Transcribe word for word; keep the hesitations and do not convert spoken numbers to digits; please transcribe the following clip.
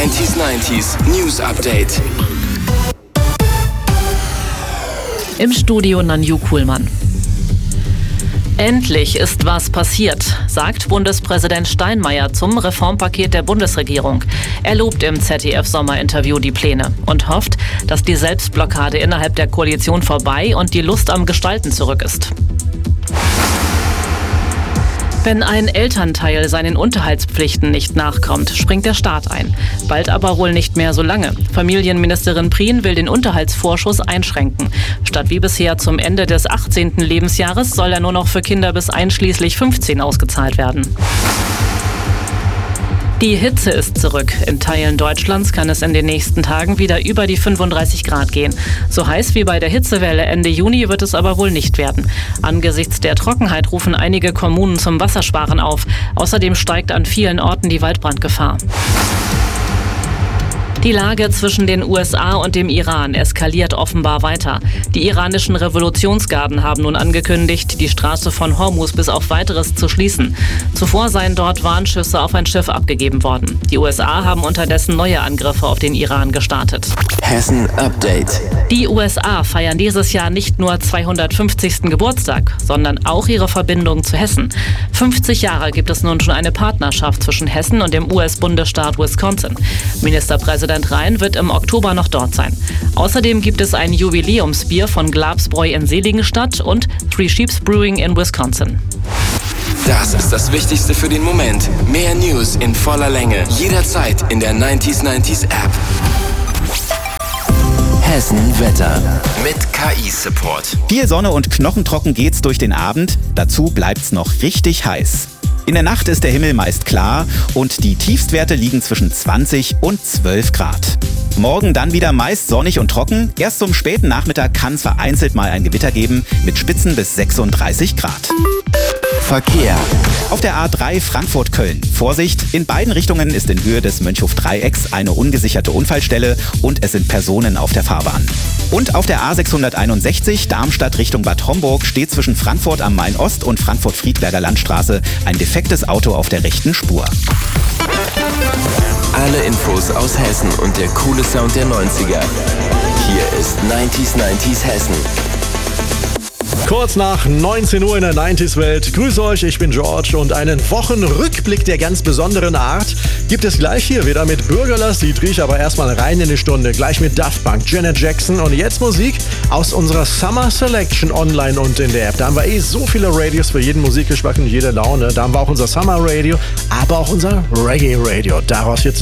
neunzig neunzig News Update. Im Studio Nanju Kuhlmann. Endlich ist was passiert, sagt Bundespräsident Steinmeier zum Reformpaket der Bundesregierung. Er lobt im Z D F-Sommerinterview die Pläne und hofft, dass die Selbstblockade innerhalb der Koalition vorbei und die Lust am Gestalten zurück ist. Wenn ein Elternteil seinen Unterhaltspflichten nicht nachkommt, springt der Staat ein. Bald aber wohl nicht mehr so lange. Familienministerin Prien will den Unterhaltsvorschuss einschränken. Statt wie bisher zum Ende des achtzehnten Lebensjahres soll er nur noch für Kinder bis einschließlich fünfzehn ausgezahlt werden. Die Hitze ist zurück. In Teilen Deutschlands kann es in den nächsten Tagen wieder über die fünfunddreißig Grad gehen. So heiß wie bei der Hitzewelle Ende Juni wird es aber wohl nicht werden. Angesichts der Trockenheit rufen einige Kommunen zum Wassersparen auf. Außerdem steigt an vielen Orten die Waldbrandgefahr. Die Lage zwischen den U S A und dem Iran eskaliert offenbar weiter. Die iranischen Revolutionsgarden haben nun angekündigt, die Straße von Hormuz bis auf Weiteres zu schließen. Zuvor seien dort Warnschüsse auf ein Schiff abgegeben worden. Die U S A haben unterdessen neue Angriffe auf den Iran gestartet. Hessen Update. Die U S A feiern dieses Jahr nicht nur zweihundertfünfzigsten Geburtstag, sondern auch ihre Verbindung zu Hessen. fünfzig Jahre gibt es nun schon eine Partnerschaft zwischen Hessen und dem U S-Bundesstaat Wisconsin. Ministerpräsident Rhein wird im Oktober noch dort sein. Außerdem gibt es ein Jubiläumsbier von Glabsbräu in Seligenstadt und Three Sheeps Brewing in Wisconsin. Das ist das Wichtigste für den Moment. Mehr News in voller Länge. Jederzeit in der neunzig neunzig App. Hessen Wetter mit K I-Support. Viel Sonne und knochentrocken geht's durch den Abend. Dazu bleibt's noch richtig heiß. In der Nacht ist der Himmel meist klar und die Tiefstwerte liegen zwischen zwanzig und zwölf Grad. Morgen dann wieder meist sonnig und trocken. Erst zum späten Nachmittag kann es vereinzelt mal ein Gewitter geben mit Spitzen bis sechsunddreißig Grad. Verkehr. Auf der A drei Frankfurt-Köln. Vorsicht, in beiden Richtungen ist in Höhe des Mönchhof-Dreiecks eine ungesicherte Unfallstelle und es sind Personen auf der Fahrbahn. Und auf der A sechshunderteinundsechzig Darmstadt Richtung Bad Homburg steht zwischen Frankfurt am Main-Ost und Frankfurt-Friedberger Landstraße ein defektes Auto auf der rechten Spur. Alle Infos aus Hessen und der coole Sound der neunziger. Hier ist neunzig neunzig Hessen. Kurz nach neunzehn Uhr in der neunziger-Welt. Grüße euch, ich bin George und einen Wochenrückblick der ganz besonderen Art gibt es gleich hier wieder mit Bürgerlass Dietrich, aber erstmal rein in die Stunde, gleich mit Daft Punk, Janet Jackson und jetzt Musik aus unserer Summer Selection online und in der App. Da haben wir eh so viele Radios für jeden Musikgeschmack und jede Laune. Da haben wir auch unser Summer Radio, aber auch unser Reggae Radio. Daraus jetzt